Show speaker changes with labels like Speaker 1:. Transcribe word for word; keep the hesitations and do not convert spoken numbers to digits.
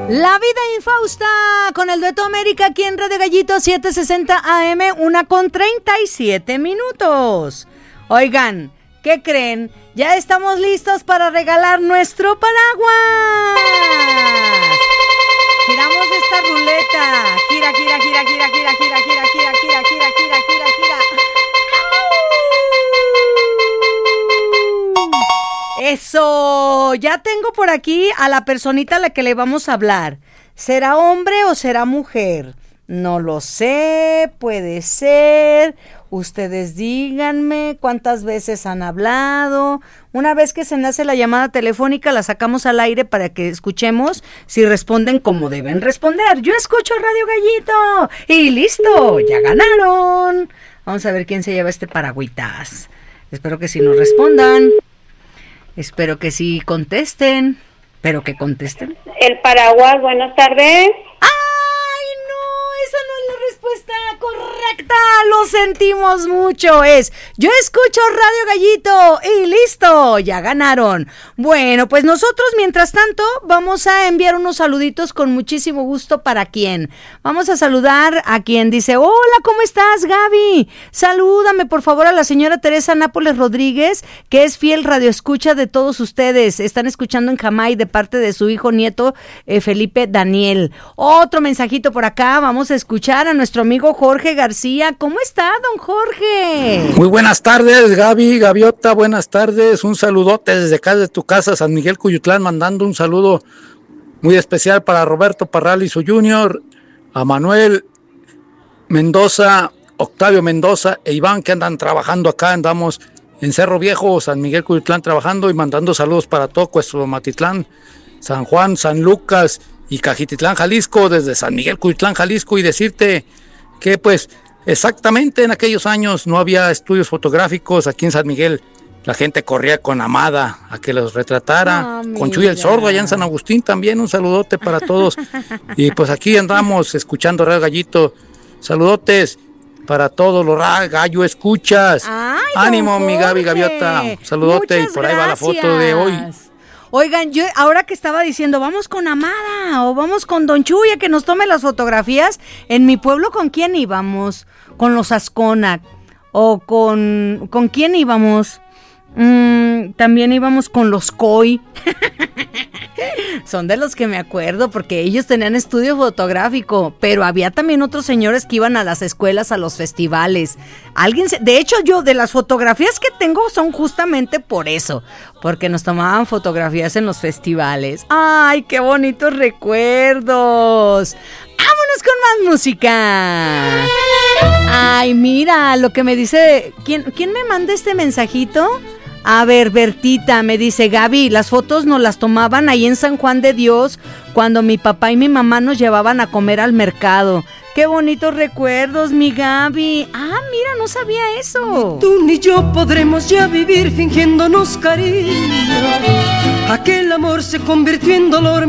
Speaker 1: La vida infausta con el dueto América aquí en Radio Gallito setecientos sesenta A M, una con treinta y siete minutos. Oigan, ¿qué creen? Ya estamos listos para regalar nuestro paraguas. Giramos esta ruleta. Gira, gira, gira, gira, gira, gira, gira, gira, gira, gira, gira, gira, gira. Eso, ya tengo por aquí a la personita a la que le vamos a hablar. ¿Será hombre o será mujer? No lo sé, puede ser. Ustedes díganme cuántas veces han hablado. Una vez que se nace la llamada telefónica, la sacamos al aire para que escuchemos si responden como deben responder. Yo escucho Radio Gallito y listo, ya ganaron. Vamos a ver quién se lleva este paragüitas. Espero que sí nos respondan. Espero que sí contesten, pero que contesten.
Speaker 2: El paraguas, buenas tardes.
Speaker 1: ¡Ay, no! Esa no es la respuesta correcta. Lo sentimos mucho. Es, yo escucho Radio Gallito y listo, ya ganaron. Bueno, pues nosotros, mientras tanto, vamos a enviar unos saluditos con muchísimo gusto para quien. Vamos a saludar a quien dice, hola, ¿cómo estás, Gaby? Salúdame, por favor, a la señora Teresa Nápoles Rodríguez, que es fiel radioescucha de todos ustedes. Están escuchando en Jamay de parte de su hijo nieto, eh, Felipe Daniel. Otro mensajito por acá, vamos a escuchar a nuestro amigo Jorge García. ¿Cómo está, don Jorge?
Speaker 3: Muy buenas tardes, Gaby, Gaviota, buenas tardes. Un saludote desde acá de tu casa, San Miguel Cuyutlán, mandando un saludo muy especial para Roberto Parral y su junior, a Manuel Mendoza, Octavio Mendoza e Iván, que andan trabajando acá. Andamos en Cerro Viejo, San Miguel Cuyutlán, trabajando y mandando saludos para todo Cuestolomatitlán, San Juan, San Lucas y Cajititlán, Jalisco, desde San Miguel Cuyutlán, Jalisco, y decirte que pues exactamente en aquellos años no había estudios fotográficos aquí en San Miguel. La gente corría con Amada a que los retratara, oh, con Chuy el Sordo allá en San Agustín también. Un saludote para todos. Y pues aquí andamos escuchando Radio Gallito. Saludotes para todos los gallo escuchas.
Speaker 1: Ay,
Speaker 3: ánimo, mi Gaby Gaviota. Saludote. Muchas y por gracias. Ahí va la foto de hoy.
Speaker 1: Oigan, yo ahora que estaba diciendo, vamos con Amada o vamos con Don Chuy a que nos tome las fotografías, en mi pueblo, ¿con quién íbamos? Con los Ascona. O con... ¿Con quién íbamos? Mm, también íbamos con los Coy. Son de los que me acuerdo porque ellos tenían estudio fotográfico, pero había también otros señores que iban a las escuelas, a los festivales. Alguien se, de hecho, yo de las fotografías que tengo son justamente por eso, porque nos tomaban fotografías en los festivales. ¡Ay, qué bonitos recuerdos! ¡Vámonos con más música! Ay, mira lo que me dice. ¿Quién, quién me manda este mensajito? A ver, Bertita, me dice, Gaby, las fotos nos las tomaban ahí en San Juan de Dios cuando mi papá y mi mamá nos llevaban a comer al mercado. ¡Qué bonitos recuerdos, mi Gaby! Ah, mira, no sabía eso.
Speaker 4: Ni tú ni yo podremos ya vivir fingiéndonos cariño. Aquel amor se convirtió en dolor.